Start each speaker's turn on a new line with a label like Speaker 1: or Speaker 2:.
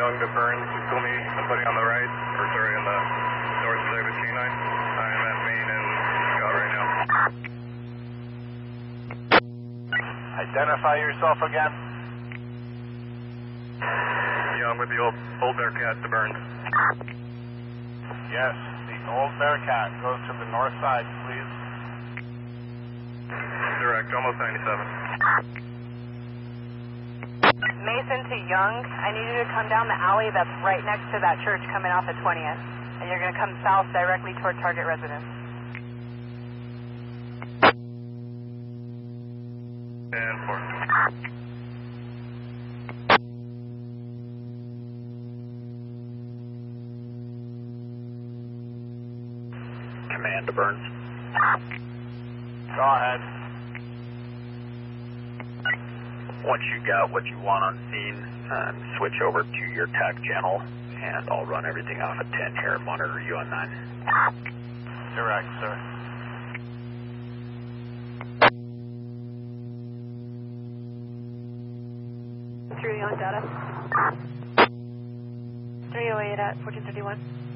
Speaker 1: Young to Burns. You told me somebody on the right, or sorry, on the north side of K9. I'm at Main and Scott right now.
Speaker 2: Identify yourself again.
Speaker 1: Young with the old Bearcat to Burns.
Speaker 2: Yes, the old Bearcat goes to the north side, please.
Speaker 1: Direct, almost 97.
Speaker 3: Mason to Young, I need you to come down the alley that's right next to that church coming off at 20th. And you're going to come south directly toward target residence.
Speaker 1: And 4.
Speaker 4: Command to Burns.
Speaker 2: Go ahead.
Speaker 4: Once you got what you want on scene, switch over to your TAC channel, and I'll run everything off at 10 here and monitor you on 9.
Speaker 2: Direct, sir.
Speaker 3: Through Young data. 308 at 1431.